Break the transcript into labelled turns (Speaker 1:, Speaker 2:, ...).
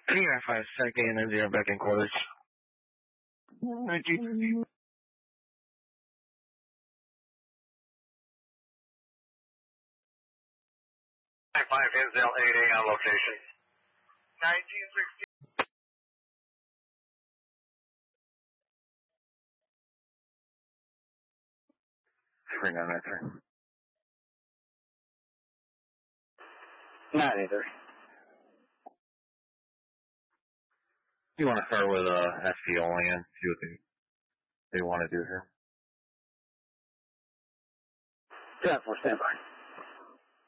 Speaker 1: PI5 second and 0 back in quarters. 1950.
Speaker 2: 5 Inzel 8A on location. 1960.
Speaker 1: Spring on that, sir.
Speaker 3: Not either.
Speaker 1: You want to start with SC only and see what they want to do here?
Speaker 3: Yeah, for standby.